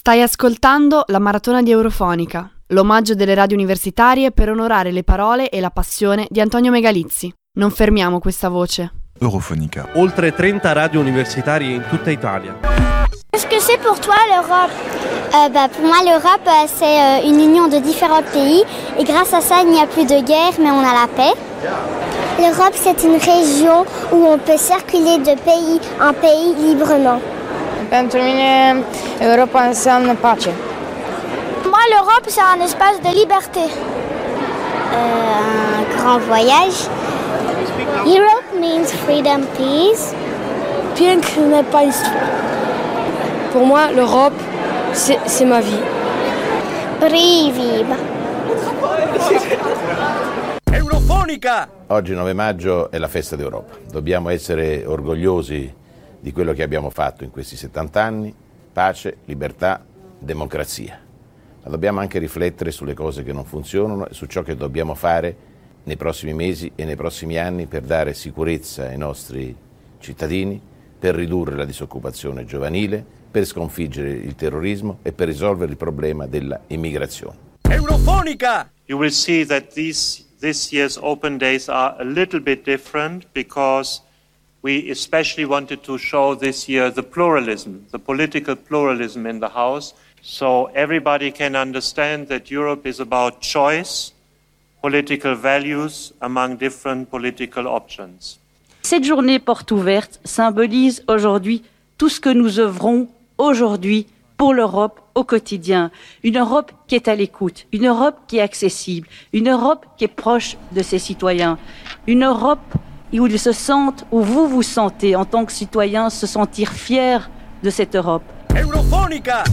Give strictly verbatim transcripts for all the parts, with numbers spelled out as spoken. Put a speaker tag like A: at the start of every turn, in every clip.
A: Stai ascoltando la maratona di Eurofonica, l'omaggio delle radio universitarie per onorare le parole e la passione di Antonio Megalizzi. Non fermiamo questa voce.
B: Eurofonica.
C: Oltre trenta radio universitarie in tutta Italia.
D: Qu'est-ce que c'est pour toi l'Europe? euh, bah, Pour moi l'Europe euh, c'est euh, une union de différents pays et grâce à ça il n'y a plus de guerre mais on a la paix. L'Europe c'est une région où on peut circuler de pays en pays librement.
E: Pentru mine Europa înseamnă pace.
D: Moi l'Europe c'est un espace de liberté. Euh, un grand voyage. Europe means freedom, peace.
E: Piękne państwo. Pour moi l'Europe c'est, c'est ma vie.
D: Brivida.
C: Eurofonica!
F: Oggi nove maggio è la festa d'Europa. Dobbiamo essere orgogliosi di quello che abbiamo fatto in questi settanta anni, pace, libertà, democrazia. Ma dobbiamo anche riflettere sulle cose che non funzionano e su ciò che dobbiamo fare nei prossimi mesi e nei prossimi anni per dare sicurezza ai nostri cittadini, per ridurre la disoccupazione giovanile, per sconfiggere il terrorismo e per risolvere il problema della immigrazione.
C: Eurofonica!
G: You will see that these this year's Open Days are a little bit different because we especially wanted to show this year the pluralism, the political pluralism in the House, so everybody can understand that Europe is about choice, political values among different political options.
H: Cette journée porte ouverte symbolise aujourd'hui tout ce que nous œuvrons aujourd'hui pour l'Europe au quotidien. Une Europe qui est à l'écoute, une Europe qui est accessible, une Europe qui est proche de ses citoyens, une Europe où ils se sentent, où vous vous sentez en tant que citoyens, se sentir fiers de cette Europe.
C: Eurofonica!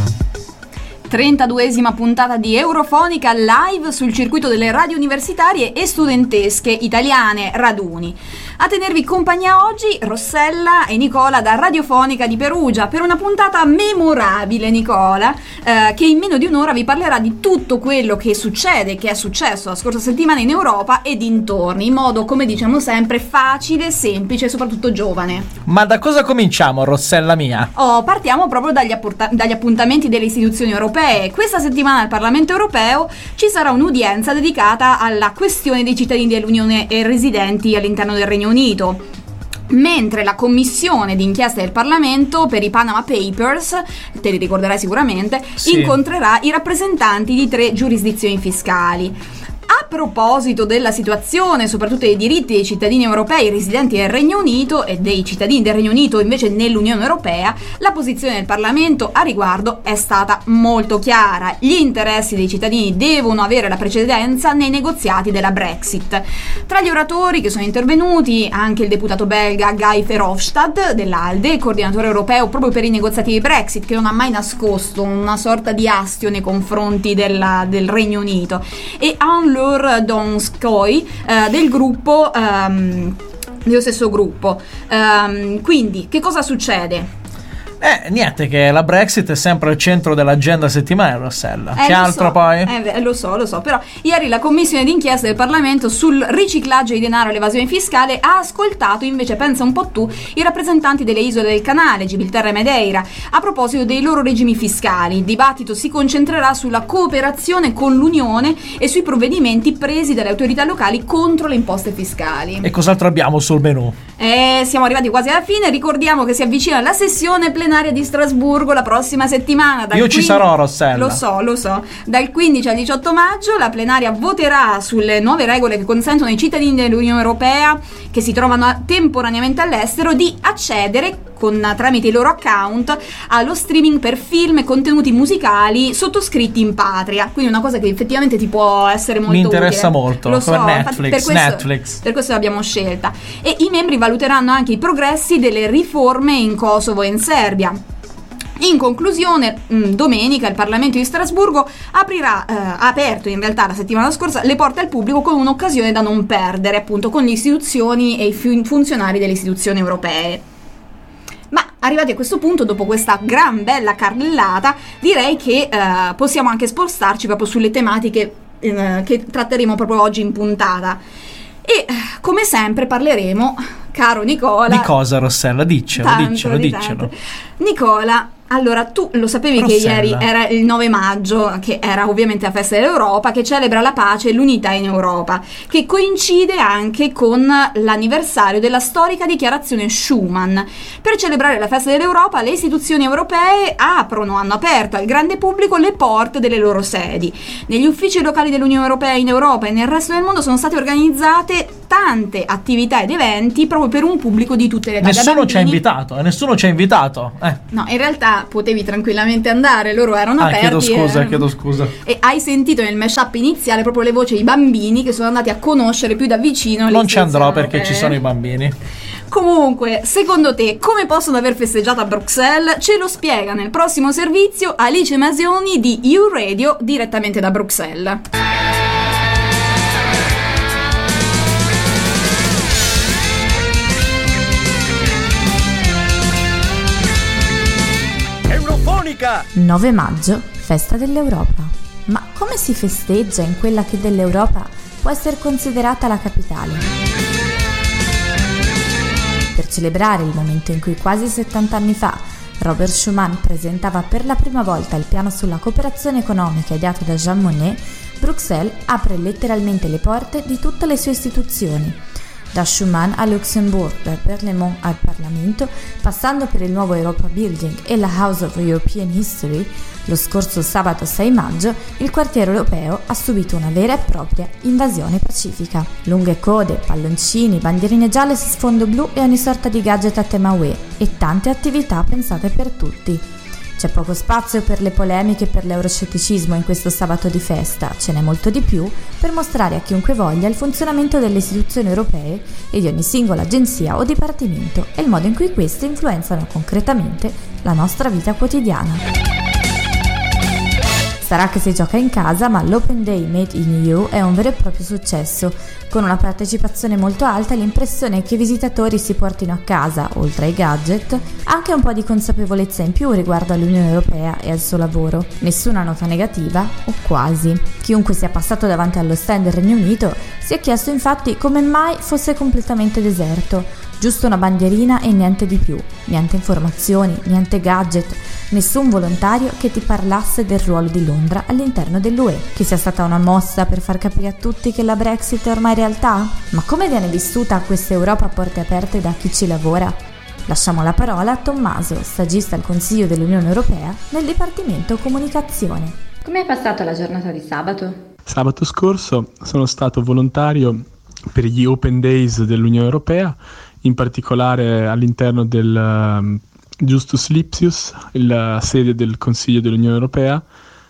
I: trentaduesima puntata di Eurofonica live sul circuito delle radio universitarie e studentesche italiane Raduni. A tenervi compagnia oggi Rossella e Nicola da Radiofonica di Perugia per una puntata memorabile, Nicola, eh, che in meno di un'ora vi parlerà di tutto quello che succede, che è successo la scorsa settimana in Europa e dintorni, in modo, come diciamo sempre, facile, semplice e soprattutto giovane.
J: Ma da cosa cominciamo, Rossella mia?
I: Oh, partiamo proprio dagli, apporta- dagli appuntamenti delle istituzioni europee. Questa settimana al Parlamento europeo ci sarà un'udienza dedicata alla questione dei cittadini dell'Unione e residenti all'interno del Regno Unito, mentre la commissione d'inchiesta del Parlamento per i Panama Papers, te li ricorderai sicuramente, sì, incontrerà i rappresentanti di tre giurisdizioni fiscali. A proposito della situazione, soprattutto dei diritti dei cittadini europei residenti nel Regno Unito e dei cittadini del Regno Unito invece nell'Unione Europea, la posizione del Parlamento a riguardo è stata molto chiara. Gli interessi dei cittadini devono avere la precedenza nei negoziati della Brexit. Tra gli oratori che sono intervenuti anche il deputato belga Guy Verhofstadt dell'ALDE, coordinatore europeo proprio per i negoziati di Brexit, che non ha mai nascosto una sorta di astio nei confronti della, del Regno Unito, e Anne Donskoy eh, del gruppo ehm, dello stesso gruppo. Ehm, quindi che cosa succede?
J: Eh, niente, che la Brexit è sempre al centro dell'agenda settimanale, Rossella.
I: Eh,
J: C'è altro
I: so.
J: poi?
I: Eh, lo so, lo so, però ieri la commissione d'inchiesta del Parlamento sul riciclaggio di denaro e l'evasione fiscale ha ascoltato invece, pensa un po' tu, i rappresentanti delle isole del canale, Gibilterra e Madeira, a proposito dei loro regimi fiscali. Il dibattito si concentrerà sulla cooperazione con l'Unione e sui provvedimenti presi dalle autorità locali contro le imposte fiscali.
J: E cos'altro abbiamo sul menù?
I: Eh, siamo arrivati quasi alla fine, ricordiamo che si avvicina la sessione plenaria di Strasburgo la prossima settimana.
J: Io ci quindici sarò, Rossella.
I: Lo so, lo so. Dal quindici al diciotto maggio la plenaria voterà sulle nuove regole che consentono ai cittadini dell'Unione Europea che si trovano temporaneamente all'estero di accedere con, tramite i loro account allo streaming per film e contenuti musicali sottoscritti in patria. Quindi una cosa che effettivamente ti può essere molto utile.
J: Mi interessa
I: utile.
J: molto.
I: Lo so,
J: per Netflix,
I: infatti, per questo,
J: Netflix.
I: Per questo l'abbiamo scelta. E i membri valuteranno anche i progressi delle riforme in Kosovo e in Serbia. In conclusione, mh, domenica il Parlamento di Strasburgo aprirà, eh, ha aperto in realtà la settimana scorsa le porte al pubblico con un'occasione da non perdere, appunto con le istituzioni e i fun- funzionari delle istituzioni europee. Ma arrivati a questo punto, dopo questa gran bella carrellata, direi che eh, possiamo anche spostarci proprio sulle tematiche eh, che tratteremo proprio oggi in puntata. E come sempre parleremo, caro Nicola,
J: di cosa, Rossella? Diccelo,
I: tanto,
J: diccelo,
I: di
J: diccelo.
I: Tanto. Nicola, Allora, tu lo sapevi
J: Bruxelles.
I: che ieri era il nove maggio, che era ovviamente la festa dell'Europa, che celebra la pace e l'unità in Europa, che coincide anche con l'anniversario della storica dichiarazione Schuman. Per celebrare la festa dell'Europa, le istituzioni europee aprono, hanno aperto al grande pubblico le porte delle loro sedi. Negli uffici locali dell'Unione Europea in Europa e nel resto del mondo sono state organizzate tante attività ed eventi proprio per un pubblico di tutte le età.
J: Nessuno ci ha invitato, nessuno ci ha invitato. Eh.
I: No, in realtà potevi tranquillamente andare, loro erano
J: Ah,
I: aperti.
J: chiedo scusa,
I: e...
J: chiedo scusa.
I: E hai sentito nel mashup iniziale proprio le voci dei bambini che sono andati a conoscere più da vicino le
J: Non ci andrò
I: istituzioni
J: perché ci
I: europee.
J: sono i bambini.
I: Comunque, secondo te, come possono aver festeggiato a Bruxelles? Ce lo spiega nel prossimo servizio Alice Masioni di U Radio direttamente da Bruxelles.
C: Eurofonica!
B: nove maggio, festa dell'Europa. Ma come si festeggia in quella che dell'Europa può essere considerata la capitale? Per celebrare il momento in cui quasi settanta anni fa Robert Schuman presentava per la prima volta il piano sulla cooperazione economica ideato da Jean Monnet, Bruxelles apre letteralmente le porte di tutte le sue istituzioni. Da Schuman a Luxembourg, da Berlaymont al Parlamento, passando per il nuovo Europa Building e la House of European History, lo scorso sabato sei maggio il quartiere europeo ha subito una vera e propria invasione pacifica. Lunghe code, palloncini, bandierine gialle su sfondo blu e ogni sorta di gadget a tema U E e tante attività pensate per tutti. C'è poco spazio per le polemiche e per l'euroscetticismo in questo sabato di festa, ce n'è molto di più per mostrare a chiunque voglia il funzionamento delle istituzioni europee e di ogni singola agenzia o dipartimento e il modo in cui queste influenzano concretamente la nostra vita quotidiana. Sarà che si gioca in casa, ma l'Open Day Made in E U è un vero e proprio successo. Con una partecipazione molto alta, l'impressione è che i visitatori si portino a casa, oltre ai gadget, anche un po' di consapevolezza in più riguardo all'Unione Europea e al suo lavoro. Nessuna nota negativa, o quasi. Chiunque sia passato davanti allo stand del Regno Unito si è chiesto infatti come mai fosse completamente deserto. Giusto una bandierina e niente di più. Niente informazioni, niente gadget, nessun volontario che ti parlasse del ruolo di Londra all'interno dell'U E. Che sia stata una mossa per far capire a tutti che la Brexit è ormai realtà? Ma come viene vissuta questa Europa a porte aperte da chi ci lavora? Lasciamo la parola a Tommaso, stagista al Consiglio dell'Unione Europea nel Dipartimento Comunicazione.
K: Come è passata la giornata di sabato?
L: Sabato scorso sono stato volontario per gli Open Days dell'Unione Europea, in particolare all'interno del um, Justus Lipsius, la sede del Consiglio dell'Unione Europea,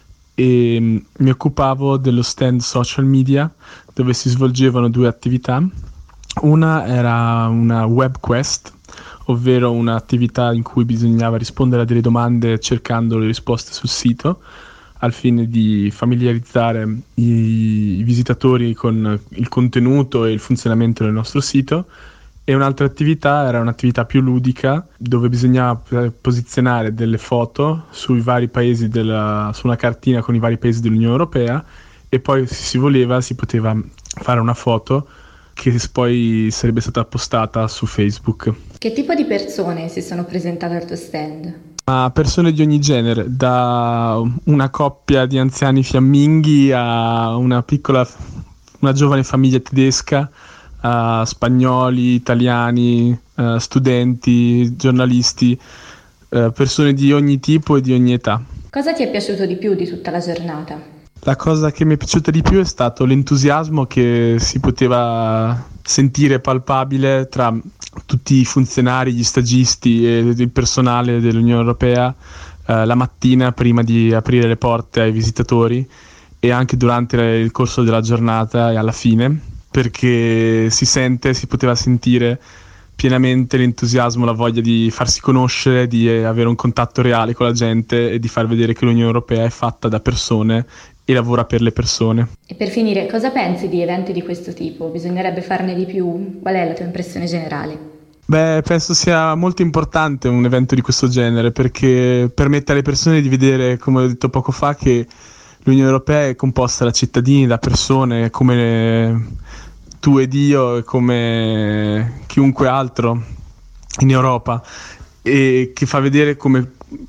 L: e um, mi occupavo dello stand social media dove si svolgevano due attività. Una era una web quest, ovvero un'attività in cui bisognava rispondere a delle domande cercando le risposte sul sito, al fine di familiarizzare i, i visitatori con il contenuto e il funzionamento del nostro sito. E un'altra attività era un'attività più ludica, dove bisognava posizionare delle foto sui vari paesi della, su una cartina con i vari paesi dell'Unione Europea, e poi, se si voleva, si poteva fare una foto che poi sarebbe stata postata su Facebook.
K: Che tipo di persone si sono presentate al tuo stand?
L: A persone di ogni genere, da una coppia di anziani fiamminghi a una piccola, una giovane famiglia tedesca, a spagnoli, italiani, uh, studenti, giornalisti, uh, persone di ogni tipo e di ogni età.
K: Cosa ti è piaciuto di più di tutta la giornata?
L: La cosa che mi è piaciuta di più è stato l'entusiasmo che si poteva sentire palpabile tra tutti i funzionari, gli stagisti e il personale dell'Unione Europea uh, la mattina prima di aprire le porte ai visitatori, e anche durante il corso della giornata e alla fine, perché si sente, si poteva sentire pienamente l'entusiasmo, la voglia di farsi conoscere, di avere un contatto reale con la gente e di far vedere che l'Unione Europea è fatta da persone e lavora per le persone.
K: E per finire, cosa pensi di eventi di questo tipo? Bisognerebbe farne di più? Qual è la tua impressione generale?
L: Beh, penso sia molto importante un evento di questo genere, perché permette alle persone di vedere, come ho detto poco fa, che l'Unione Europea è composta da cittadini, da persone come tu ed io e come chiunque altro in Europa, e che fa vedere come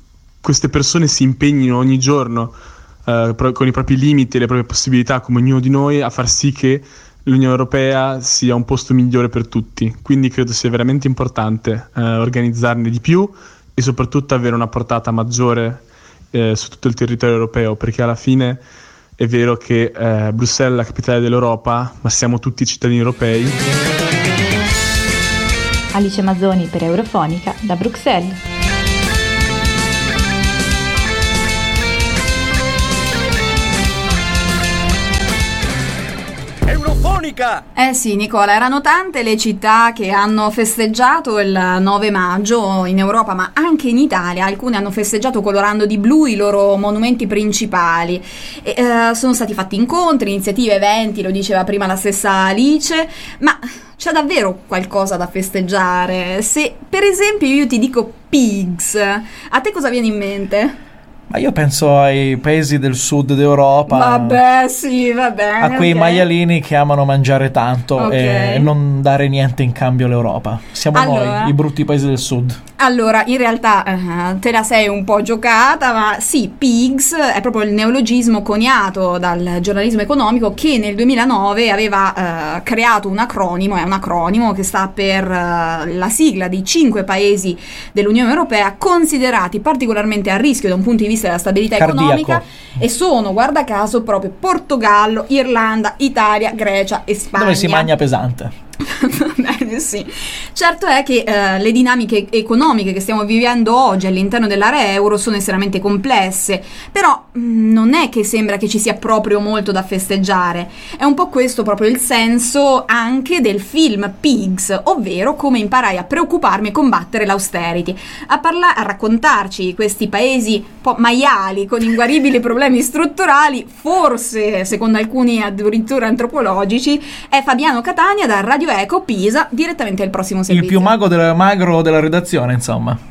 L: queste persone si impegnino ogni giorno eh, pro- con i propri limiti e le proprie possibilità, come ognuno di noi, a far sì che l'Unione Europea sia un posto migliore per tutti. Quindi credo sia veramente importante eh, organizzarne di più e soprattutto avere una portata maggiore eh, su tutto il territorio europeo, perché alla fine è vero che eh, Bruxelles è la capitale dell'Europa, ma siamo tutti cittadini europei.
K: Alice Mazzoni per Eurofonica da Bruxelles.
C: Eurofonica!
I: Eh sì, Nicola, erano tante le città che hanno festeggiato il nove maggio in Europa, ma anche in Italia. Alcune hanno festeggiato colorando di blu i loro monumenti principali. E, eh, sono stati fatti incontri, iniziative, eventi, lo diceva prima la stessa Alice, ma c'è davvero qualcosa da festeggiare? Se per esempio io ti dico pigs, a te cosa viene in mente?
J: Ma io penso ai paesi del sud d'Europa.
I: Vabbè, sì, va bene.
J: A quei
I: okay.
J: maialini che amano mangiare tanto
I: okay.
J: e non dare niente in cambio all'Europa. Siamo
I: allora,
J: noi, i brutti paesi del sud.
I: Allora, in realtà eh, te la sei un po' giocata, ma sì, pigs è proprio il neologismo coniato dal giornalismo economico che nel duemilanove aveva eh, creato un acronimo, è un acronimo che sta per eh, la sigla dei cinque paesi dell'Unione Europea considerati particolarmente a rischio da un punto di vista della stabilità
J: Cardiaco.
I: economica, e sono, guarda caso, proprio Portogallo, Irlanda, Italia, Grecia e Spagna.
J: Dove si mangia pesante.
I: Bene, sì. Certo è che eh, le dinamiche economiche che stiamo vivendo oggi all'interno dell'area euro sono estremamente complesse, però mh, non è che sembra che ci sia proprio molto da festeggiare. È un po' questo proprio il senso anche del film Pigs, ovvero come imparai a preoccuparmi e combattere l'austerity. A, parla- a raccontarci questi paesi un po' maiali con inguaribili problemi strutturali, forse secondo alcuni addirittura antropologici, è Fabiano Catania da Radio Eco Pisa, direttamente al prossimo servizio.
J: Il più mago della, magro della redazione, insomma.